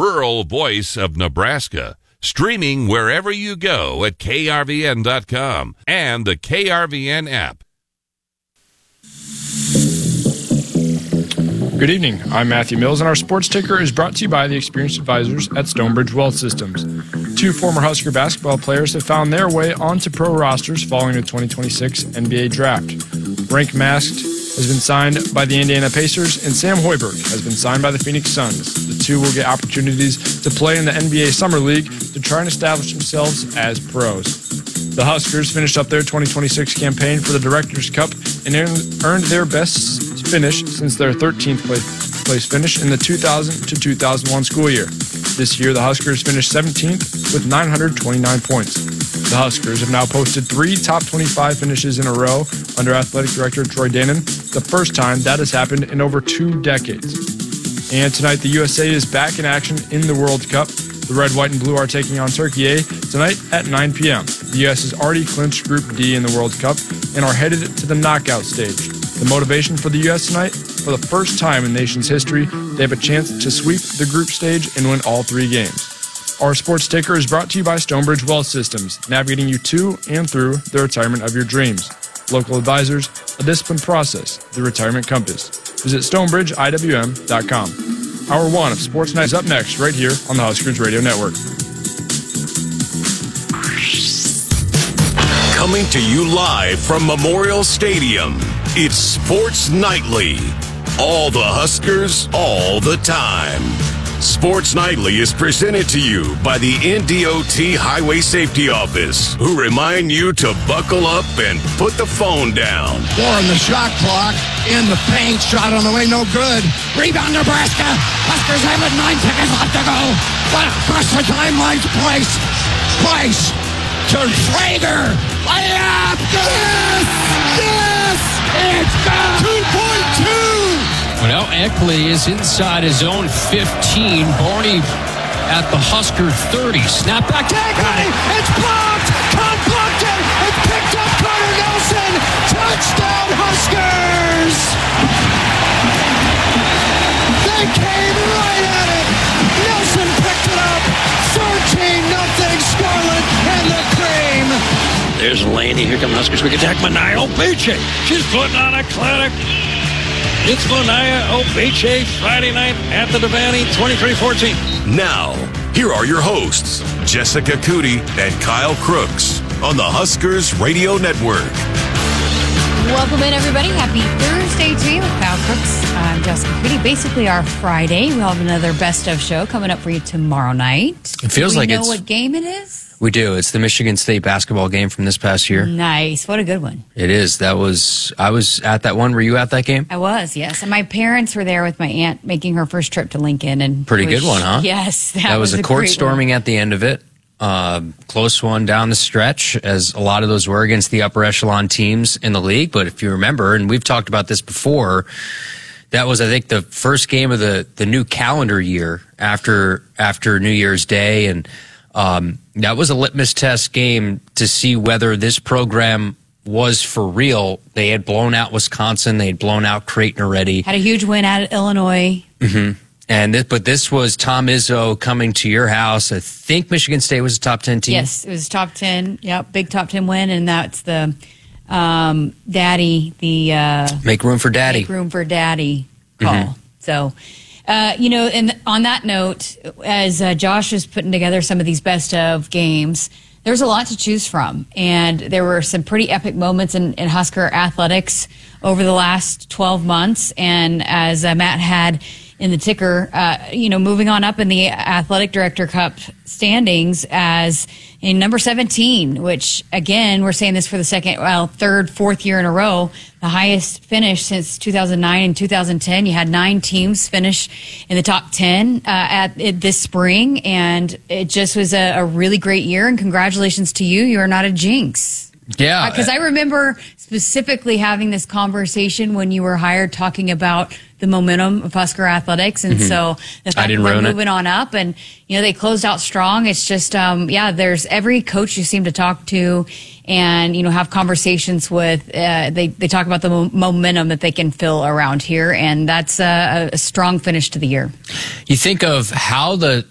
rural voice of Nebraska. Streaming wherever you go at krvn.com and the KRVN app. Good evening. I'm Matthew Mills, and our sports ticker is brought to you by the experienced advisors at Stonebridge Wealth Systems. 2 former Husker basketball players have found their way onto pro rosters following the 2026 NBA draft. Frank Masked has been signed by the Indiana Pacers, and Sam Hoiberg has been signed by the Phoenix Suns. The two will get opportunities to play in the NBA Summer League to try and establish themselves as pros. The Huskers finished up their 2026 campaign for the Directors' Cup and earned their best finish since their 13th place finish in the 2000 to 2001 school year. This year, the Huskers finished 17th with 929 points. The Huskers have now posted 3 top 25 finishes in a row under Athletic Director Troy Danon, the first time that has happened in over 2 decades. And tonight, the USA is back in action in the World Cup. The Red, White, and Blue are taking on Turkey A tonight at 9 p.m. The U.S. has already clinched Group D in the World Cup and are headed to the knockout stage. The motivation for the U.S. tonight, for the first time in nation's history, they have a chance to sweep the group stage and win all 3 games. Our sports ticker is brought to you by Stonebridge Wealth Systems, navigating you to and through the retirement of your dreams. Local advisors, a disciplined process, the retirement compass. Visit StonebridgeIWM.com. Hour 1 of Sports Night is up next, right here on the Huskers Radio Network. Coming to you live from Memorial Stadium, it's Sports Nightly. All the Huskers, all the time. Sports Nightly is presented to you by the NDOT Highway Safety Office, who remind you to buckle up and put the phone down. Warren, the shot clock in the paint, shot on the way, no good. Rebound, Nebraska. Huskers have it, 9 seconds left to go. But across the timeline, Price to Traeger. Layup, yes! Yes! It's good! 2.2! Well, Eckley is inside his own 15. Barney at the Husker 30. Snap back to Eckley. It's blocked. Cobb blocked it. It's picked up. Carter Nelson. Touchdown, Huskers. They came right at it. Nelson picked it up. 13-0 Scarlet and the cream. There's Laney. Here come the Huskers. We can attack Mania Obeche. She's putting on a clinic. It's Mania Obeche Friday night at the Devaney, 23-14. Now, here are your hosts, Jessica Cootie and Kyle Crooks on the Huskers Radio Network. Welcome in, everybody. Happy Thursday to you. Kyle Crooks. I'm Jessica Cootie. Basically, our Friday. We'll have another best of show coming up for you tomorrow night. It feels like it's... Do we know what game it is? We do. It's the Michigan State basketball game from this past year. Nice. What a good one. It is. I was at that one. Were you at that game? I was, yes. And my parents were there with my aunt making her first trip to Lincoln. And pretty good one, huh? Yes. That was a court storming at the end of it. Close one down the stretch, as a lot of those were against the upper echelon teams in the league. But if you remember, and we've talked about this before, that was, I think, the first game of the new calendar year after New Year's Day. And that was a litmus test game to see whether this program was for real. They had blown out Wisconsin. They had blown out Creighton already. Had a huge win at Illinois. Mm-hmm. But this was Tom Izzo coming to your house. I think Michigan State was a top 10 team. Yes, it was top 10. Yep, big top 10 win, and that's the Daddy, Make Room for Daddy. Make Room for Daddy call. Mm-hmm. So... and on that note, as Josh was putting together some of these best of games, there's a lot to choose from. And there were some pretty epic moments in Husker athletics over the last 12 months. And as Matt had in the ticker, moving on up in the Athletic Director Cup standings as in number 17, which, again, we're saying this for the third, fourth year in a row, the highest finish since 2009 and 2010. You had 9 teams finish in the top 10 this spring, and it just was a really great year, and congratulations to you. You are not a jinx. Yeah. Because I remember specifically having this conversation when you were hired, talking about the momentum of Husker athletics. And so the fact that we're moving on up and, they closed out strong. It's just, there's every coach you seem to talk to and, have conversations with, they talk about the momentum that they can feel around here. And that's a strong finish to the year. You think of how the